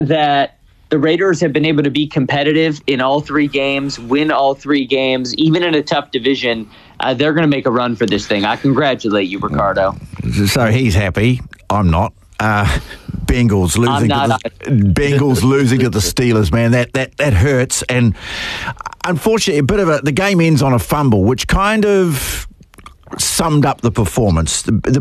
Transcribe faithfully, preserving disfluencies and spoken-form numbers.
that the Raiders have been able to be competitive in all three games, win all three games, even in a tough division. Uh, they're going to make a run for this thing. I congratulate you, Ricardo. So he's happy. I'm not. Uh, Bengals losing to the, Bengals losing to the Steelers, man. That that that hurts. And unfortunately, a bit of a the game ends on a fumble, which kind of summed up the performance. The, the